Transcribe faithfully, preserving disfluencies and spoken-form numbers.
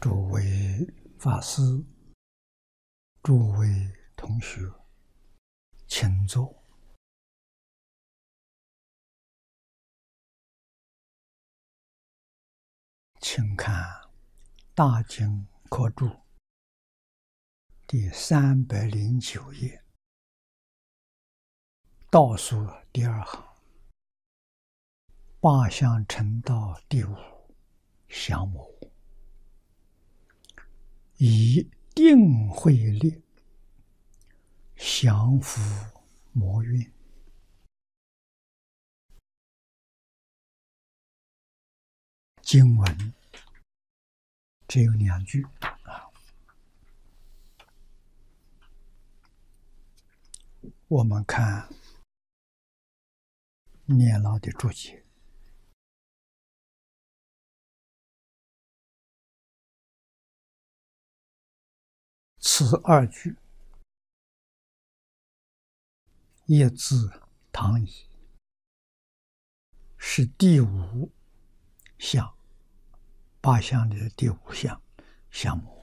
诸位法师、诸位同学，请坐。请看《大经科注》第三百零九页，倒数第二行，八相成道第五降魔，以定慧力降伏魔运。经文只有两句啊，我们看念老的注解。此二句一字唐译，是第五项，八项的第五项降魔。